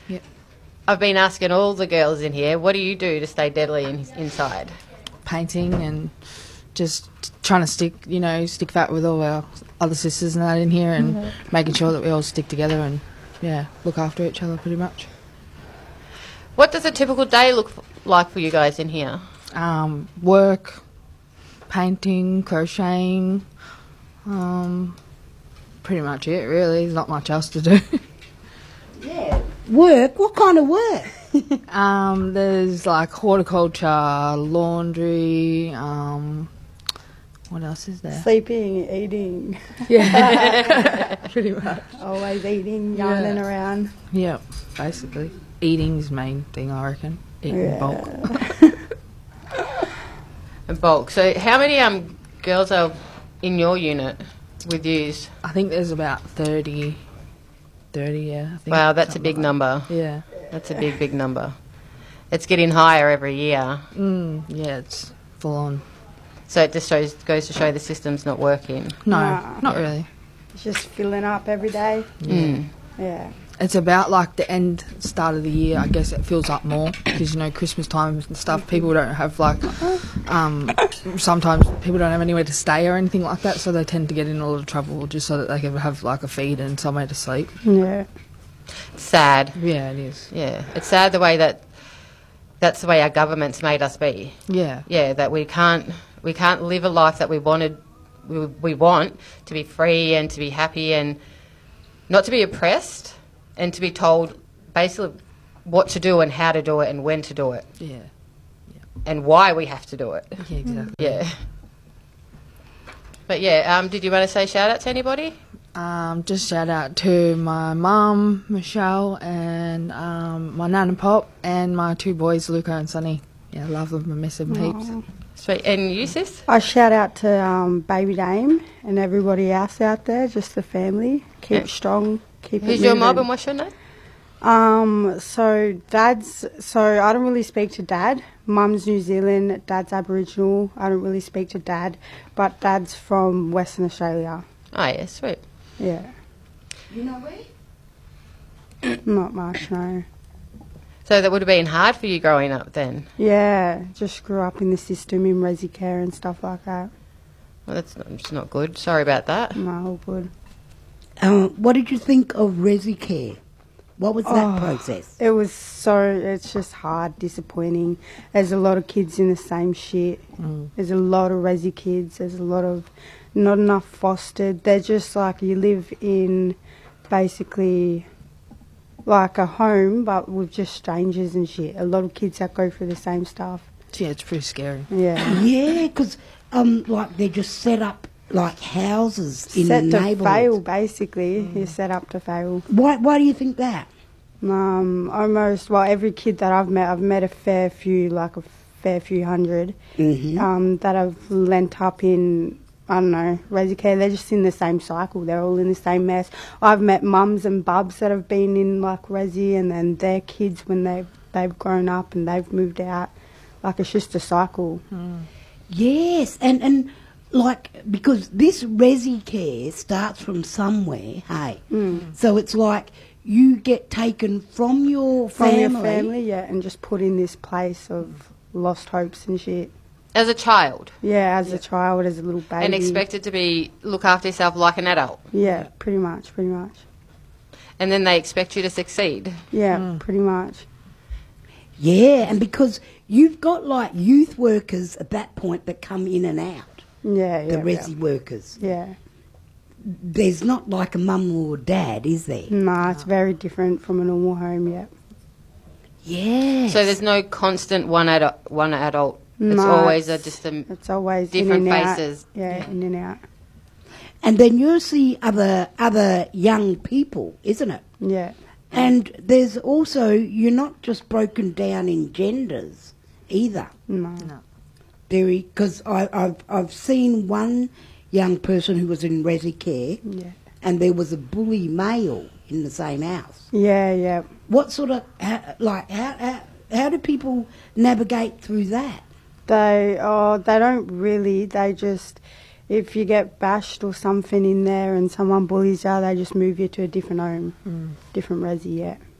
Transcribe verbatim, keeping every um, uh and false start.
Yep. I've been asking all the girls in here, what do you do to stay deadly in, inside? Painting and just trying to stick, you know, stick that with all our other sisters and that in here, and mm-hmm. making sure that we all stick together and, yeah, look after each other pretty much. What does a typical day look like for you guys in here? Um, work, painting, crocheting, um, pretty much it, really. There's not much else to do. Yeah. Work? What kind of work? um, there's like horticulture, laundry, um, what else is there? Sleeping, eating. Yeah, pretty much. Always eating, yarning yeah. around. Yep, basically. Eating's the main thing, I reckon. Eating yeah. bulk. And bulk. So how many um girls are in your unit with yous? I think there's about thirty. thirty, yeah. I think, wow, that's a big like number. That. Yeah. That's a big, big number. It's getting higher every year. Mm, yeah, it's full on. So it just shows, goes to show the system's not working. No, nah. not really. It's just filling up every day. Mm. Yeah. It's about like the end, start of the year, I guess it fills up more because, you know, Christmas time and stuff, people don't have like, um, sometimes people don't have anywhere to stay or anything like that, so they tend to get in a lot of trouble just so that they can have like a feed and somewhere to sleep. Yeah. Sad. Yeah, it is. Yeah. It's sad the way that, that's the way our government's made us be. Yeah. Yeah, that we can't, we can't live a life that we wanted, we, we want to be free and to be happy and not to be oppressed. And to be told basically what to do and how to do it and when to do it. Yeah. yeah. And why we have to do it. Yeah, exactly. Yeah. But yeah, um, did you want to say shout out to anybody? Um, just shout out to my mum, Michelle, and um, my nan and pop, and my two boys, Luca and Sonny. Yeah, I love them and miss them heaps. Sweet. And you, sis? I shout out to um, Baby Dame and everybody else out there, just the family. Keep yeah. strong. Keep Who's it your moving. mob and what's your name? Um, so Dad's, so I don't really speak to Dad. Mum's New Zealand, Dad's Aboriginal. I don't really speak to Dad, but Dad's from Western Australia. Oh, yeah, sweet. Yeah. You know where? Not much, no. So that would have been hard for you growing up then? Yeah, just grew up in the system in resi care and stuff like that. Well, that's not, it's not good. Sorry about that. No, all good. Uh, what did you think of resi care? What was that oh, process? It was so, it's just hard, disappointing. There's a lot of kids in the same shit. Mm. There's a lot of resi kids. There's a lot of not enough fostered. They're just like, you live in basically like a home, but with just strangers and shit. A lot of kids that go through the same stuff. Yeah, it's pretty scary. Yeah. Yeah, because um, like they just set up like houses in Set the to neighbourhoods. fail, basically. Mm. You're set up to fail. Why, why do you think that? Um, almost, well, every kid that I've met, I've met a fair few, like a fair few hundred, Mm-hmm. um, that have lent up in, I don't know, resi care. They're just in the same cycle. They're all in the same mess. I've met mums and bubs that have been in, like, resi, and then their kids when they've, they've grown up and they've moved out. Like, it's just a cycle. Mm. Yes, and, and like, because this resi care starts from somewhere, hey? Mm. So it's like you get taken from your From family. your family, yeah, and just put in this place of lost hopes and shit. As a child? Yeah, as Yeah. a child, as a little baby. And expected to be look after yourself like an adult? Yeah, pretty much, pretty much. And then they expect you to succeed? Yeah, Mm. pretty much. Yeah, and because you've got like youth workers at that point that come in and out, Yeah, yeah. the resi workers. Yeah. There's not like a mum or dad, is there? yeah. Nah, it's very different from a normal home, yeah. Yes. So there's no constant one adult, one adult. It's No, always a, it's- just a It's always different in and faces. Out. Yeah, in and out. And then you see other other young people, isn't it? Yeah. And there's also, you're not just broken down in genders either. No. No. Because I've, I've seen one young person who was in resi care Yeah. and there was a bully male in the same house. Yeah, yeah. What sort of, how, like, how, how, how do people navigate through that? They oh they don't really. They just, if you get bashed or something in there and someone bullies you, they just move you to a different home, Mm. different resi. Yeah.